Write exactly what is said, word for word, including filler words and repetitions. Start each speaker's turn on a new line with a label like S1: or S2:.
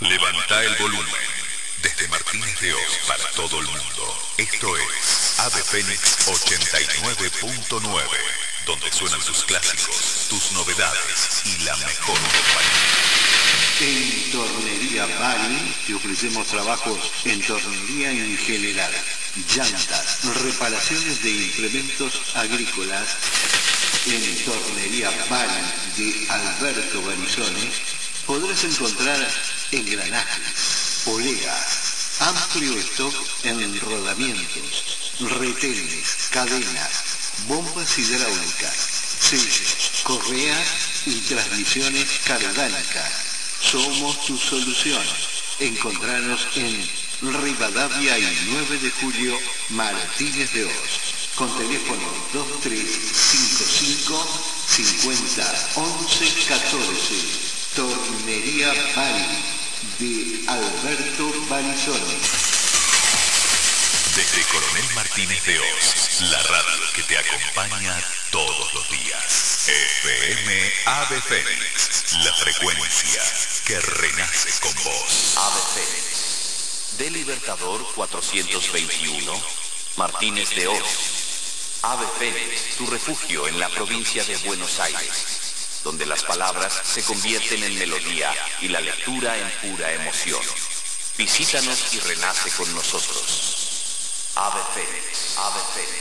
S1: Levanta el volumen. Desde Martínez de Oz para todo el mundo. Esto es Ave Fénix ochenta y nueve punto nueve, donde suenan tus clásicos, tus novedades y la mejor compañía.
S2: En Tornería Bari te ofrecemos trabajos en tornería en general, llantas, reparaciones de implementos agrícolas. En Tornería Bari de Alberto Barizone podrás encontrar engranajes, poleas, amplio stock en rodamientos, retenes, cadenas, bombas hidráulicas, sellos, correas y transmisiones cardánicas. Somos tu solución. Encontranos en Rivadavia y nueve de julio, Martínez de Oz, con teléfono dos tres cinco cinco, cincuenta, once, catorce. Tornería Bari de Alberto Barizone.
S1: Desde Coronel Martínez de Oz, la radio que te acompaña todos los días. F M Ave Fénix, la frecuencia que renace con vos.
S3: Ave Fénix, de Libertador cuatrocientos veintiuno, Martínez de Oz. Ave Fénix, tu refugio en la provincia de Buenos Aires, donde las palabras se convierten en melodía y la lectura en pura emoción. Visítanos y renace con nosotros. Ave Fénix, Ave Fénix.